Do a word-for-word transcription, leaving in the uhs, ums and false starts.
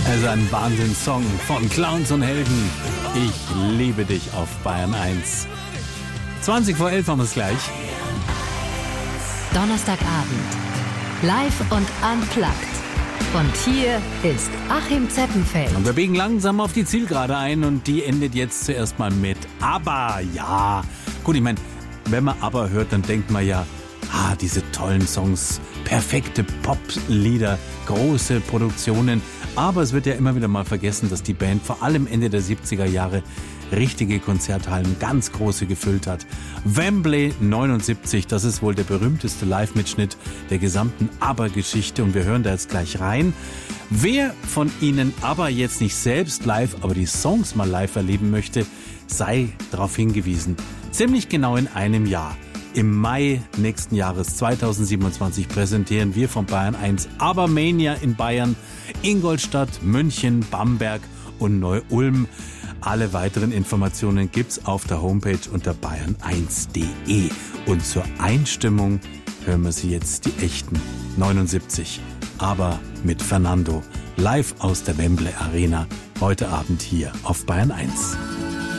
Also ein Wahnsinnssong von Clowns und Helden. Ich liebe dich auf Bayern eins. zwanzig vor elf haben wir es gleich. Donnerstagabend. Live und unplugged. Und hier ist Achim Zeppenfeld. Und wir biegen langsam auf die Zielgerade ein und die endet jetzt zuerst mal mit ABBA. Ja, gut, ich meine, wenn man ABBA hört, dann denkt man ja, ah, diese tollen Songs, perfekte Pop-Lieder, große Produktionen. Aber es wird ja immer wieder mal vergessen, dass die Band vor allem Ende der siebziger Jahre richtige Konzerthallen, ganz große gefüllt hat. Wembley neunundsiebzig, das ist wohl der berühmteste Live-Mitschnitt der gesamten ABBA-Geschichte und wir hören da jetzt gleich rein. Wer von Ihnen ABBA jetzt nicht selbst live, aber die Songs mal live erleben möchte, sei darauf hingewiesen. Ziemlich genau in einem Jahr. Im Mai nächsten Jahres zweitausendsiebenundzwanzig präsentieren wir von Bayern eins ABBA Mania in Bayern, Ingolstadt, München, Bamberg und Neu-Ulm. Alle weiteren Informationen gibt's auf der Homepage unter bayern eins punkt de. Und zur Einstimmung hören wir Sie jetzt die echten neunundsiebzig. Aber mit Fernando, live aus der Wembley Arena, heute Abend hier auf Bayern eins.